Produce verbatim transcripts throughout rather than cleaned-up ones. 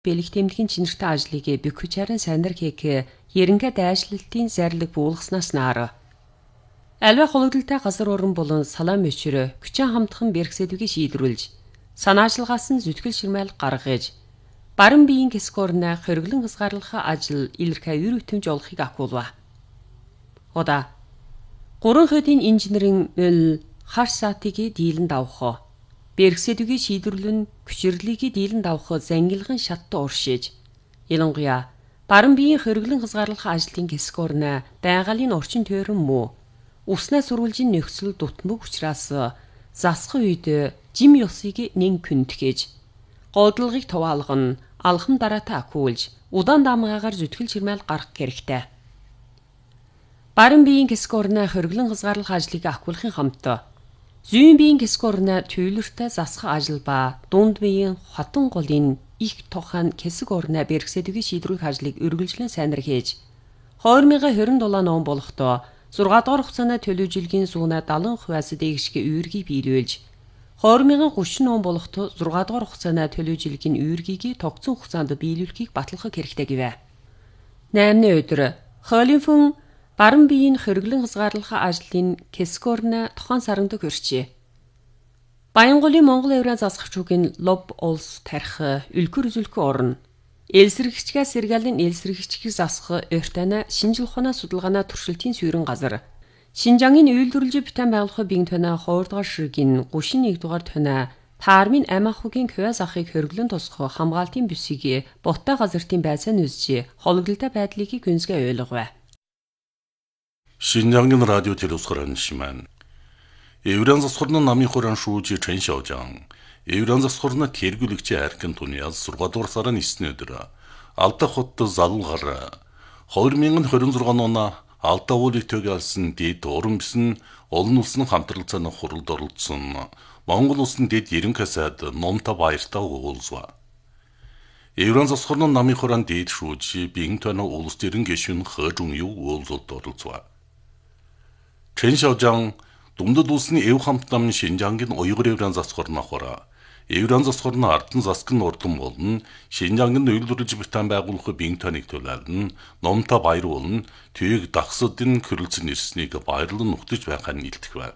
бэлэг тэмдгийн чинэртэй ажлыг бөхөчарын сандар хийх ерөнхий дайшлалтын зарлиг буулгаснаас наара. Альва хологдолтой газар орон болон салаан мөчрө хүчин хамтхан бэрхсэдвийг шийдвэрлэж, санаачлагаас нь зүтгэл ширмэл гаргаж, баран биеийн кескорна хоригдлон хязгаарлах ажил илэрхий ür бүтэмж олохыг ахуулва. Ода гурван хөдийн инженерийн мөл хар саатыг дийлэн давхаа. Бэрхсэдвийг шийдвэрлэн хүчирлийг дийлэн давхаа зангилган шатта уршиж, ялангуяа баран биеийн хоригдлон хязгаарлах ажлын кескорна байгалийн орчин тойрон муу уснаа сүрүүлжин нөхцөл дутмаг учраас засах үед жим ёсыг нэн күнтгэж, годлогыг туваалган алхам дараатаа акуулж, удаан даамгаагаар зүтгэл ширмэл гарах хэрэгтэй. Баран биеийн кескорна хоригдлон хязгаарлах ажлыг ахуулахын хамт зүйн биеийн кескорна төвлөртэй засах ажил ба дунд биеийн хотон голын их тохан кэсэг орна бэрхсэдвийг шийдвэрлэх ажлыг үргэлжлэн сайнар хийж, хоёр мянган хорин долоо он болохдоо зургаан дугаар хугацааны төлөвжилгийн сууна дагалан хувиас дээгшгэ үүргийг биелүүлж, хоёр мянган гучин он болохдоо зургаан дугаар хугацааны төлөвжилгийн үүргийг тогтсон хугацаанд биелүүлэхийг батлахыг хэрэгтэй гэвэ. наймны өдөр Холинфон баран биеийн хоригдлон хязгаарлах ажлын кескорна тохон саранд хөрчээ. Баянголын Монгол Еврей засагч үгийн лоб улс тарих үлгэр үзүүлэхүй орно. Элсрэгчгээ сэргэлэн элсрэгчгийг засах өртөна шинжил ухааны судалгааны туршилтын суурин газар. Шинжангийн үйлдвэрлэж бүтээн байгуулах биеийн тоноо хоёр дахь ширгийн гушин нэг дугаар тоноо таармын амиахугийн кваз ахыг хоригдлон тусгах хамгаалтын бүсийг боттой газартын байцаан үзжээ хологдолтой байдлыг гүнзгий ойлгов. Шинжангийн радио телевизорын шимэн Еврей засгорны намын хорон шүүж Чэн Шаожан Еврей засгорны тэргүүлэгч аркин туниас сургадуур сарын эсний өдөр Алда хот залгар хоёр мянган хорин зургаан оноо Алда уулыг töгалсан дэд уран бисэн олон улсын хамтралцааны хуралд оролцсон Монгол улсын дэд ерөнхий сайд Номта Баяртаа уулзва. Еврей засгорны намын хорон дэд шүүж биеийн тоноо улс төрийн гишүүн Хэжун юу уулзалт оролцва. Чэн Шаожан Думдад улсын эв хамт намын Шинжангийн уйгур Еврей засгорны хороо Еврей засгорны ардын засгийн урдсан болон Шинжангийн үйлдвэрлэж бүтээн байгуулах биеийн тоног төлөөлн Номта Баяр болон түйг дагсуудын хөрөлцөн ирснийг баярлан нутаж байхаа нийлдэх бай.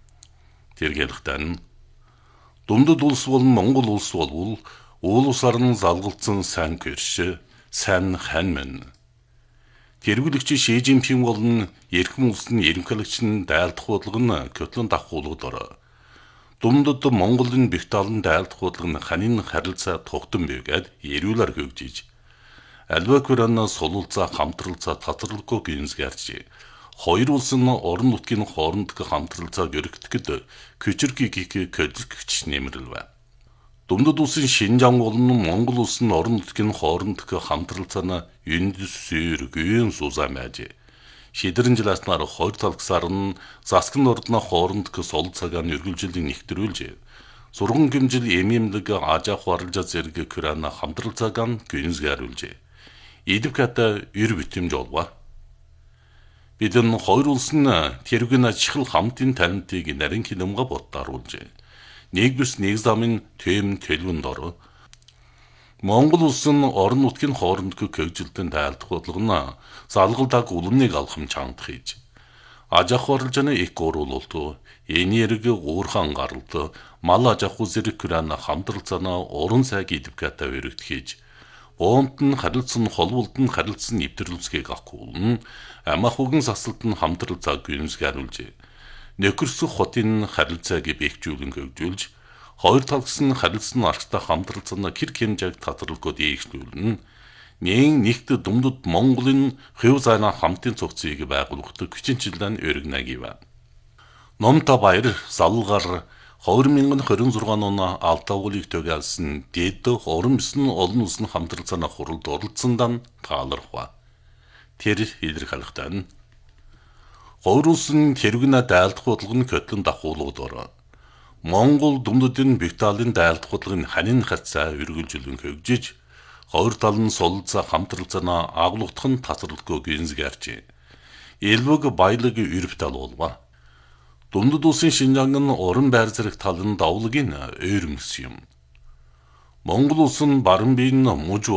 Тэргэлхтэн Думдад улс болон Монгол улс болвол уул усаар нь залгалцсан сайн гэрш, сайн хан мэн. Тэргүүлэгч Ши Жинпин болон Эрхэм улсын ерөнхийлөгч нь дайлдах бодлого нь Көтлөн давхуулгад ороо. Думдад Монголын бихталан дайлдах бодлого нь ханийн харилцаа тухтан байгаад эрүүлэр хөгжиж. Альва Курана сулуулцаа хамтралцаа татварлахгүй гинсгэрч. Хоёр улсын орон нутгийн хоорондох хамтралцаа гөрөгдөд көчөргийг көдлөгч нэмэрлэв. Думдад улсын Шинжаан болон Монгол улсын орон нутгийн хоорондох хамтралцааны юндс сүйр гүйн сузаа мэж. Шидэрэн жиласнаар хоёр талгсаар нь засгийн ордны хоорондох сол цагааны үргэлжилийг нэгтрүүлж, сурган гимжил эмэмлэг ажаах баралжаа зэрэг Курана хамтралцаагаан гүнзгийрүүлж. Идэвхата эр битэмж олва. Бидэн хоёр улсын тэргүүн ачхал хамтын талентыг нарийн хилэмга бодтааруулж. Нэг бүс нэг замын тэм төлөвөнд ороо. Монгол улсын орон нутгийн хоорондох хөгжилтөнд тайлдах бодлого нь залгалдаг улмыг алхам чангах хийж. Ажаах баралжааны их гурвуулт, энерги уурхан гаралт, мал ажаах зэрэг Курана хамтралцаана уран сайг идэвхата өргөдөх хийж. Боомт нь харилцсан холволд нь харилцсан нэвтрүүлцгийг авахгүйн амахугийн сасалт нь хамтралцааг гүнзгийрүүлж. Нөхөрсөх хотын харилцааг бэхжүүлэн хөгжүүлж, хоёр талгас нь харилцсан арчтай хамтралцаана гэр хэмжээг татварлахгүй дээшлүүлнэ. Нэн нэгт Думдад Монголын хувь зайна хамтын цогцыг байгуулахад хүчинчлэн өргөнагийв. Номта Баяр залгар хоёр мянган хорин зургаан оноо Алда уулыг töгалсан дэд уран бисэн олон улсын хамтралцааны хуралд оролцсондаа таалархва. Тэр илэрхийлэхдээ хоёр улсын тэргүүнэ дайлдах бодлого нь Көтлөн давхуулгад ороо. Монгол Думдадын бихталын дайлдах бодлогын ханийн хацаа үргэлжлэн хөгжиж, хоёр тал нь солилцоо хамтралцаана агуулгах нь татварлахгүй гинсгэрч. Элбэг баялаг өрөвтал болва. Думдад улсын Шинжаан нь уран байр зэрэг талын давлагын ойрмс юм. Монгол улс нь баруун биеийн мужи